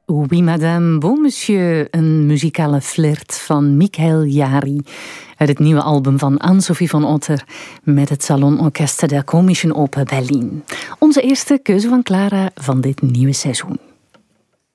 Oui madame, bon monsieur, een muzikale flirt van Michael Jari uit het nieuwe album van Anne-Sophie van Otter met het Salonorchester der Komischen Oper Berlin. Onze eerste keuze van Clara van dit nieuwe seizoen.